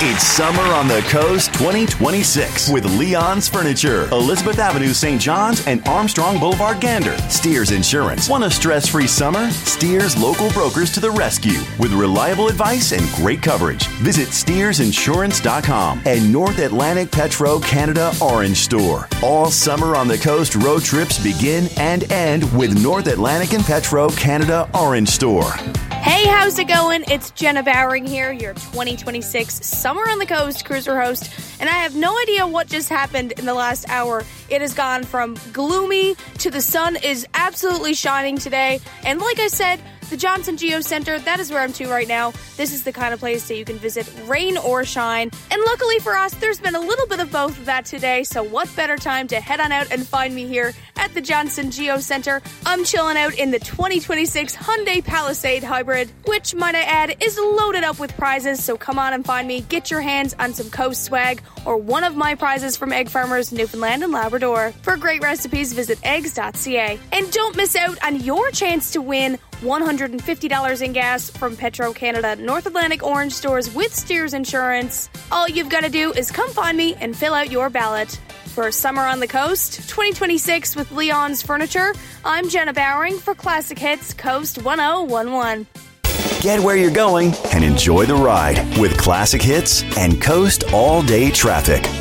It's Summer on the Coast 2026 with Leon's Furniture, Elizabeth Avenue, St. John's, and Armstrong Boulevard, Gander. Steers Insurance. Want a stress-free summer? Steers local brokers to the rescue with reliable advice and great coverage. Visit SteersInsurance.com and North Atlantic Petro Canada Orange Store. All Summer on the Coast road trips begin and end with North Atlantic and Petro Canada Orange Store. Hey, how's it going? It's Jenna Bowering here, your 2026 Summer on the Coast cruiser host, and I have no idea what just happened in the last hour. It has gone from gloomy to the sun is absolutely shining today, and like I said, the Johnson Geo Center, that is where I'm to right now. This is the kind of place that you can visit rain or shine. And luckily for us, there's been a little bit of both of that today. So what better time to head on out and find me here at the Johnson Geo Center. I'm chilling out in the 2026 Hyundai Palisade Hybrid, which, might I add, is loaded up with prizes. So come on and find me. Get your hands on some Coast swag or one of my prizes from Egg Farmers, Newfoundland and Labrador. For great recipes, visit eggs.ca. And don't miss out on your chance to win $150 in gas from Petro Canada North Atlantic Orange Stores with Steers Insurance. All you've got to do is come find me and fill out your ballot. For Summer on the Coast 2026 with Leon's Furniture, I'm Jenna Bowering for Classic Hits Coast 1011. Get where you're going and enjoy the ride with Classic Hits and Coast All Day Traffic.